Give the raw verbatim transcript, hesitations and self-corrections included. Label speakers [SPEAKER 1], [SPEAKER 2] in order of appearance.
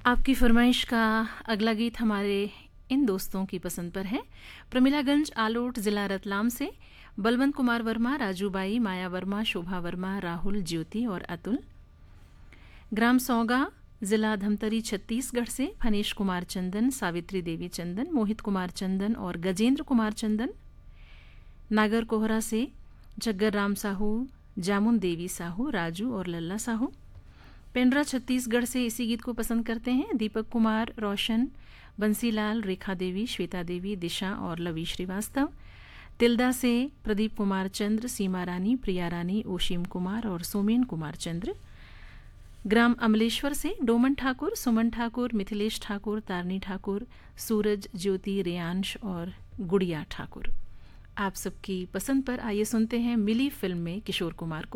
[SPEAKER 1] आपकी फरमाइश का अगला गीत हमारे इन दोस्तों की पसंद पर है। प्रमिलागंज आलोट ज़िला रतलाम से बलवंत कुमार वर्मा, राजूबाई, माया वर्मा, शोभा वर्मा, राहुल, ज्योति और अतुल। ग्राम सौगा ज़िला धमतरी छत्तीसगढ़ से फनेश कुमार चंदन, सावित्री देवी चंदन, मोहित कुमार चंदन और गजेंद्र कुमार चंदन। नागर कोहरा से जग्गर राम साहू, जामुन देवी साहू, राजू और लल्ला साहू। पेंड्रा छत्तीसगढ़ से इसी गीत को पसंद करते हैं दीपक कुमार, रोशन, बंसीलाल, रेखा देवी, श्वेता देवी, दिशा और लवी श्रीवास्तव। तिल्दा से प्रदीप कुमार चंद्र, सीमा रानी, प्रिया रानी, ओशीम कुमार और सोमेन कुमार चंद्र। ग्राम अमलेश्वर से डोमन ठाकुर, सुमन ठाकुर, मिथिलेश ठाकुर, तारनी ठाकुर, सूरज, ज्योति, रेयांश और गुड़िया ठाकुर। आप सबकी पसंद पर आइए सुनते हैं मिली फिल्म में किशोर कुमार को।